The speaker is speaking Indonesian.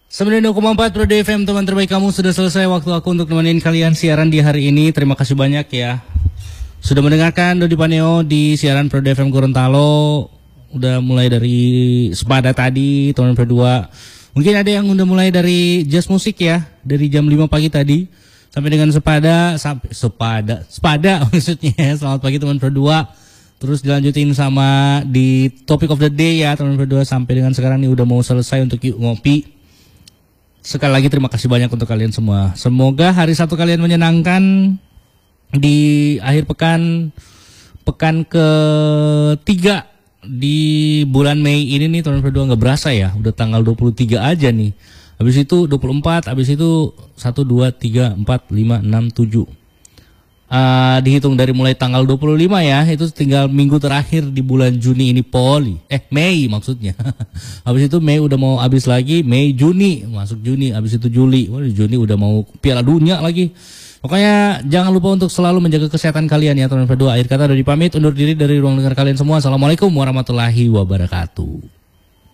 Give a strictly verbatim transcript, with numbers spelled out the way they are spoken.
sembilan puluh dua koma empat Pro D F M, teman terbaik kamu. Sudah selesai waktu aku untuk nemenin kalian siaran di hari ini. Terima kasih banyak ya sudah mendengarkan Dodi Paneo di siaran Pro D F M Gorontalo. Udah mulai dari Sepada tadi, teman berdua. Mungkin ada yang udah mulai dari jazz musik ya, dari jam lima pagi tadi sampai dengan Sepada, sampai Sepada, Sepada maksudnya. Selamat pagi teman berdua. Terus dilanjutin sama di Topic of the Day ya teman berdua, sampai dengan sekarang nih udah mau selesai untuk yuk ngopi. Sekali lagi terima kasih banyak untuk kalian semua. Semoga hari Sabtu kalian menyenangkan di akhir pekan pekan ketiga di bulan Mei ini nih teman berdua. Nggak berasa ya, udah tanggal dua puluh tiga aja nih. Habis itu dua puluh empat, habis itu satu, dua, tiga, empat, lima, enam, tujuh. Uh, dihitung dari mulai tanggal dua puluh lima ya, itu tinggal minggu terakhir di bulan Juni ini poli. Eh Mei maksudnya. Habis itu Mei udah mau habis lagi, Mei Juni masuk Juni, habis itu Juli. Wah, Juni udah mau Piala Dunia lagi. Pokoknya jangan lupa untuk selalu menjaga kesehatan kalian ya teman berdua. Akhir kata dari pamit undur diri dari ruang dengar kalian semua. Assalamualaikum warahmatullahi wabarakatuh.